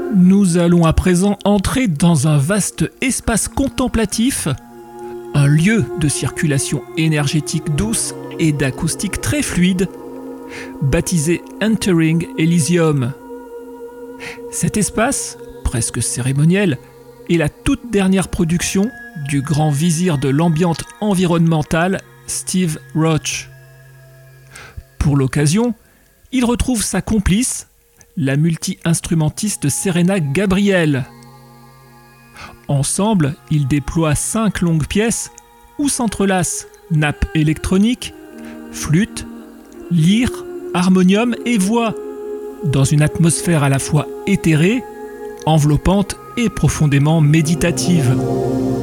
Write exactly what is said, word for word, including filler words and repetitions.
Nous allons à présent entrer dans un vaste espace contemplatif, un lieu de circulation énergétique douce et d'acoustique très fluide, baptisé Entering Elysium. Cet espace, presque cérémoniel, est la toute dernière production du grand vizir de l'ambiance environnementale, Steve Roach. Pour l'occasion, il retrouve sa complice, la multi-instrumentiste Serena Gabriel. Ensemble, ils déploient cinq longues pièces où s'entrelacent nappes électroniques, flûte, lyre, harmonium et voix, dans une atmosphère à la fois éthérée, enveloppante et profondément méditative.